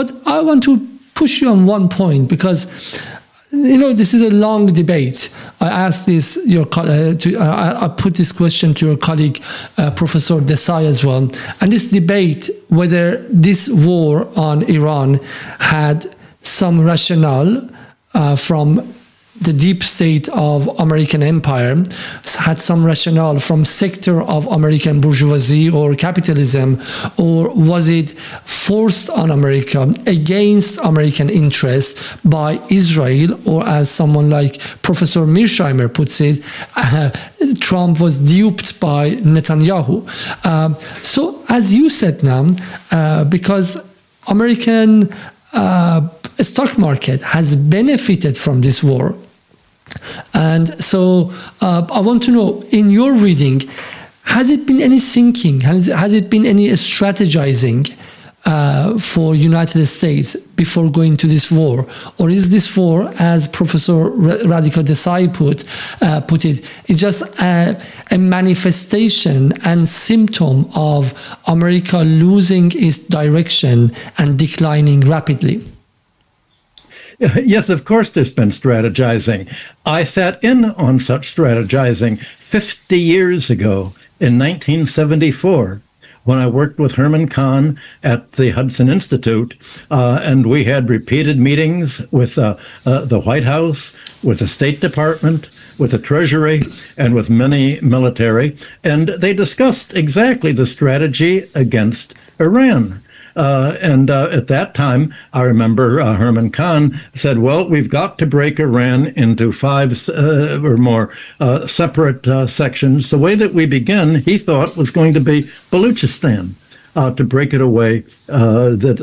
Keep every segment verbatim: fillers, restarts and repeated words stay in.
But I want to push you on one point, because you know this is a long debate. I asked this your uh, to, uh, I put this question to your colleague uh, Professor Desai as well, and this debate whether this war on Iran had some rationale uh, from the deep state of American empire, had some rationale from sector of American bourgeoisie or capitalism, or was it forced on America against American interests by Israel, or as someone like Professor Mearsheimer puts it, uh, Trump was duped by Netanyahu. Um, so as you said now, uh, because American uh, stock market has benefited from this war. And so uh, I want to know, in your reading, has it been any thinking, has, has it been any strategizing uh, for United States before going to this war? Or is this war, as Professor Radhika Desai put, uh, put it, it's just a, a manifestation and symptom of America losing its direction and declining rapidly? Yes, of course there's been strategizing. I sat in on such strategizing fifty years ago in nineteen seventy-four when I worked with Herman Kahn at the Hudson Institute, uh, and we had repeated meetings with uh, uh, the White House, with the State Department, with the Treasury, and with many military, and they discussed exactly the strategy against Iran. Uh, and uh, at that time, I remember uh, Herman Kahn said, well, we've got to break Iran into five uh, or more uh, separate uh, sections. The way that we begin, he thought, was going to be Baluchistan. Uh, to break it away, uh, that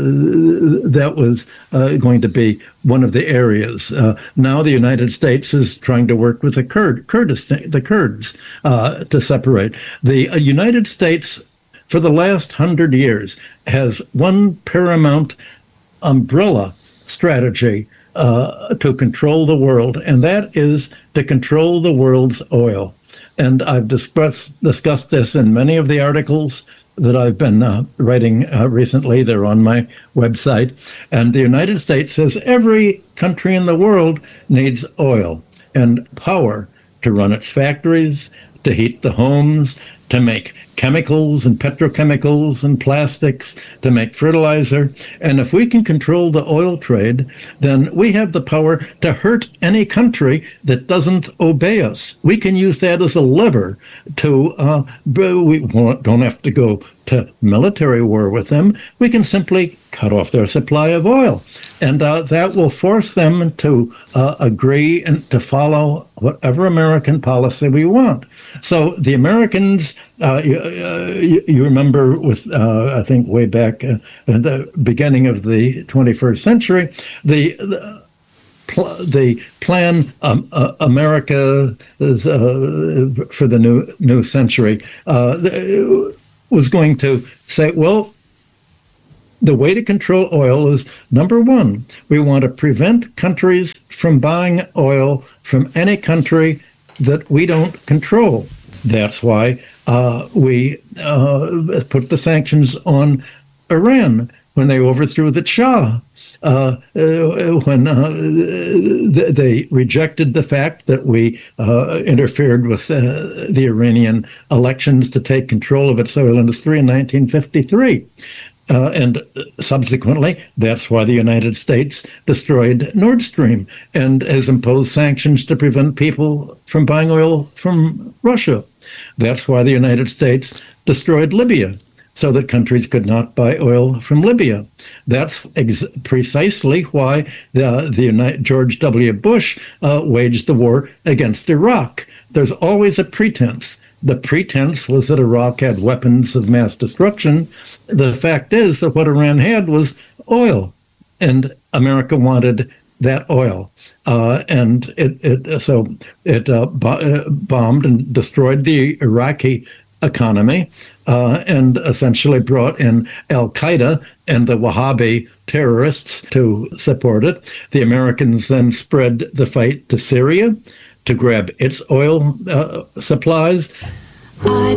uh, that was uh, going to be one of the areas. Uh, now the United States is trying to work with the Kurd, Kurdistan, the Kurds, uh, to separate. The uh, United States, for the last hundred years, has one paramount umbrella strategy uh, to control the world, and that is to control the world's oil. And I've discussed, discussed this in many of the articles that I've been uh, writing uh, recently. They're on my website. And the United States says every country in the world needs oil and power to run its factories, to heat the homes, to make chemicals and petrochemicals and plastics, to make fertilizer. And if we can control the oil trade, then we have the power to hurt any country that doesn't obey us. We can use that as a lever to, uh, we don't have to go to military war with them. We can simply cut off their supply of oil. And uh, that will force them to uh, agree and to follow whatever American policy we want. So the Americans, uh, you, uh, you, you remember with, uh, I think way back uh, at the beginning of the twenty-first century, the, the Pl- the plan um, uh, America is, uh, for the new new century uh, was going to say, well, the way to control oil is, number one, we want to prevent countries from buying oil from any country that we don't control. That's why uh, we uh, put the sanctions on Iran when they overthrew the Shah, uh, uh, when uh, they rejected the fact that we uh, interfered with uh, the Iranian elections to take control of its oil industry in nineteen fifty-three. Uh, and subsequently, that's why the United States destroyed Nord Stream and has imposed sanctions to prevent people from buying oil from Russia. That's why the United States destroyed Libya, so that countries could not buy oil from Libya. That's ex- precisely why the, the United, George W. Bush uh, waged the war against Iraq. There's always a pretense. The pretense was that Iraq had weapons of mass destruction. The fact is that what Iran had was oil, and America wanted that oil. Uh, and it, it so it uh, bo- bombed and destroyed the Iraqi economy, uh, and essentially brought in Al-Qaeda and the Wahhabi terrorists to support it. The Americans then spread the fight to Syria to grab its oil uh, supplies. I